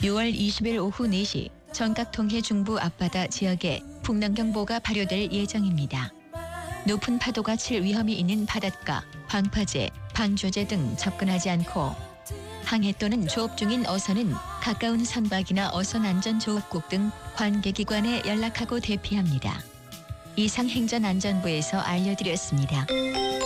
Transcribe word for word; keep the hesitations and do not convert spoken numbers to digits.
유월 이십일 오후 네 시 전각 통해 중부 앞바다 지역에 풍랑경보가 발효될 예정입니다. 높은 파도가 칠 위험이 있는 바닷가, 방파제, 방조제 등 접근하지 않고 항해 또는 조업 중인 어선은 가까운 선박이나 어선 안전조업국 등 관계기관에 연락하고 대피합니다. 이상 행전안전부에서 알려드렸습니다.